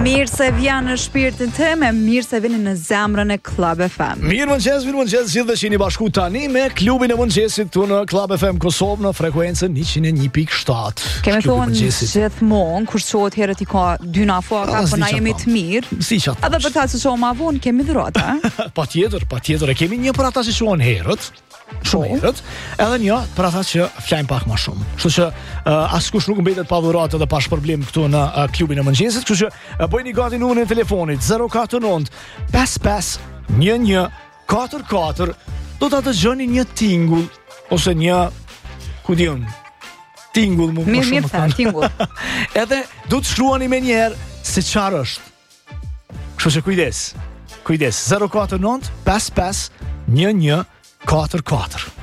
Mirë se vjen në shpirtin tim, e mirë se vini në zemrën e Club FM. Mirëmëngjes, gjithë dhe që jeni bashku tani me klubin e mëngjesit tu në Club FM Kosovë në frekuencën 101.7. Kemi thonë gjithmonë, kur shohet herët i ka dy nafoka, po na jemi të mirë. Si qatë. Edhe për ta që shohëm ma vonë, kemi dhurata. Patjetër, e kemi një për ata që shohen herët. Shumë herët, edhe një për ata që flajnë pak më shumë. Kështu që askush nuk mbetet pa dhuratë dhe pa shpërblim këtu në klubin e mëngjesit. Kështu që bëjni gati numrin e telefonit 049 55 11 44. Do ta dëgjoni një tingull ose një tingull më shumë. Mirë, tingull. Edhe do të shkruani me njerë se çfarë është. Kështu që kujdes 049 55 11 44.